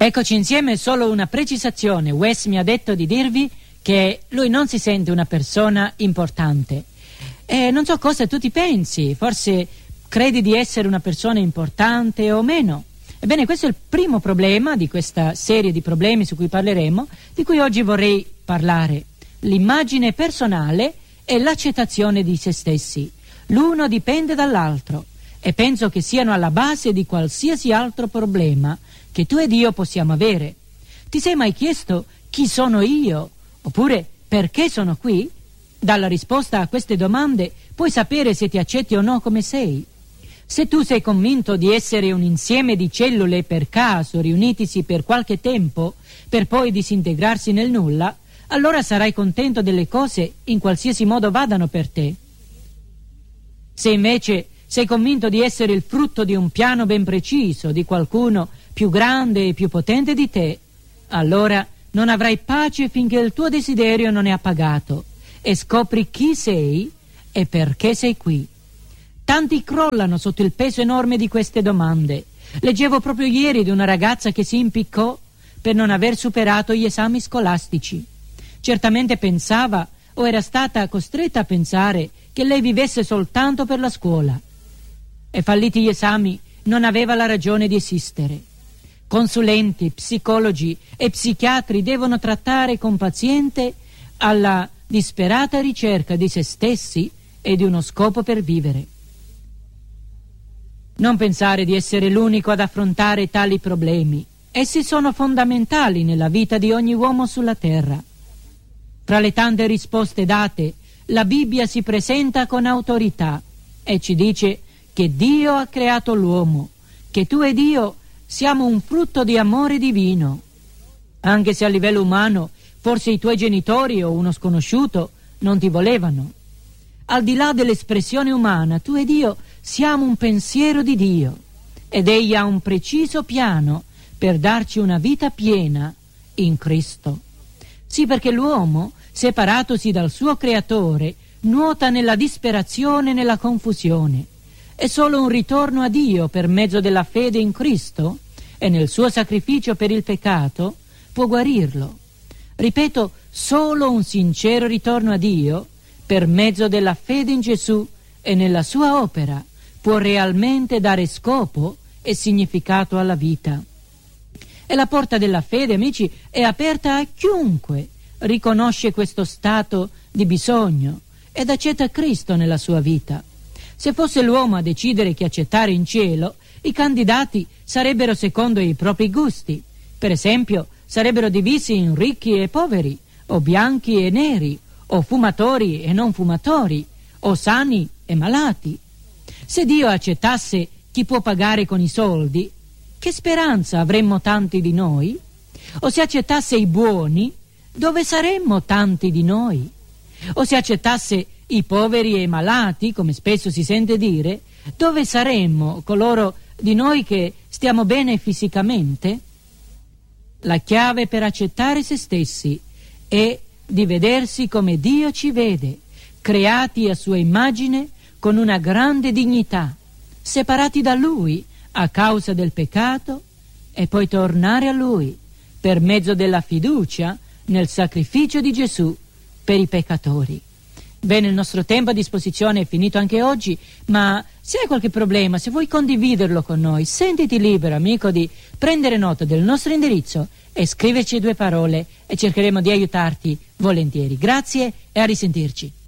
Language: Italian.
Eccoci insieme, solo una precisazione. Wes mi ha detto di dirvi che lui non si sente una persona importante. E non so cosa tu ti pensi, forse credi di essere una persona importante o meno. Ebbene, questo è il primo problema di questa serie di problemi su cui parleremo, di cui oggi vorrei parlare. L'immagine personale e l'accettazione di se stessi. L'uno dipende dall'altro e penso che siano alla base di qualsiasi altro problema che tu ed io possiamo avere. Ti sei mai chiesto chi sono io? Oppure perché sono qui? Dalla risposta a queste domande puoi sapere se ti accetti o no come sei. Se tu sei convinto di essere un insieme di cellule per caso riunitisi per qualche tempo per poi disintegrarsi nel nulla, allora sarai contento delle cose in qualsiasi modo vadano per te. Se invece sei convinto di essere il frutto di un piano ben preciso, di qualcuno più grande e più potente di te, allora non avrai pace finché il tuo desiderio non è appagato e scopri chi sei e perché sei qui. Tanti crollano sotto il peso enorme di queste domande. Leggevo proprio ieri di una ragazza che si impiccò per non aver superato gli esami scolastici. Certamente pensava, o era stata costretta a pensare, che lei vivesse soltanto per la scuola. E falliti gli esami non aveva la ragione di esistere. Consulenti, psicologi e psichiatri devono trattare con paziente alla disperata ricerca di se stessi e di uno scopo per vivere. Non pensare di essere l'unico ad affrontare tali problemi. Essi sono fondamentali nella vita di ogni uomo sulla terra. Tra le tante risposte date, la Bibbia si presenta con autorità e ci dice che Dio ha creato l'uomo, che tu ed io siamo un frutto di amore divino. Anche se a livello umano forse i tuoi genitori o uno sconosciuto non ti volevano. Al di là dell'espressione umana, tu ed io siamo un pensiero di Dio ed Egli ha un preciso piano per darci una vita piena in Cristo. Sì, perché l'uomo, separatosi dal suo creatore, nuota nella disperazione e nella confusione. E solo un ritorno a Dio per mezzo della fede in Cristo e nel suo sacrificio per il peccato può guarirlo. Ripeto, solo un sincero ritorno a Dio per mezzo della fede in Gesù e nella sua opera può realmente dare scopo e significato alla vita. E la porta della fede, amici, è aperta a chiunque riconosce questo stato di bisogno ed accetta Cristo nella sua vita. Se fosse l'uomo a decidere chi accettare in cielo, i candidati sarebbero secondo i propri gusti. Per esempio, sarebbero divisi in ricchi e poveri, o bianchi e neri, o fumatori e non fumatori, o sani e malati. Se Dio accettasse chi può pagare con i soldi, che speranza avremmo tanti di noi? O se accettasse i buoni, dove saremmo tanti di noi? O se accettasse i poveri e i malati, come spesso si sente dire, dove saremmo coloro di noi che stiamo bene fisicamente? La chiave per accettare se stessi è di vedersi come Dio ci vede, creati a sua immagine con una grande dignità, separati da Lui a causa del peccato e poi tornare a Lui per mezzo della fiducia nel sacrificio di Gesù per i peccatori. Bene, il nostro tempo a disposizione è finito anche oggi, ma se hai qualche problema, se vuoi condividerlo con noi, sentiti libero, amico, di prendere nota del nostro indirizzo e scriverci 2 parole e cercheremo di aiutarti volentieri. Grazie e a risentirci.